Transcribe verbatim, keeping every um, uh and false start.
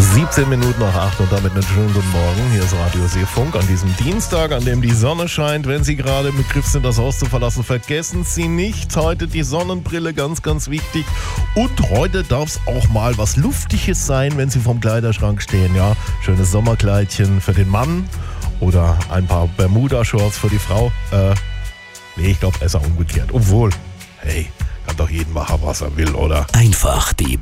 siebzehn Minuten nach acht und damit einen schönen guten Morgen. Hier ist Radio Seefunk an diesem Dienstag, an dem die Sonne scheint. Wenn Sie gerade im Begriff sind, das Haus zu verlassen, vergessen Sie nicht, heute die Sonnenbrille, ganz, ganz wichtig. Und heute darf es auch mal was Luftiges sein, wenn Sie vorm Kleiderschrank stehen. Ja, schönes Sommerkleidchen für den Mann oder ein paar Bermuda-Shorts für die Frau. Äh, nee, ich glaube, besser umgekehrt. Obwohl, hey, kann doch jeden machen, was er will, oder? Einfach die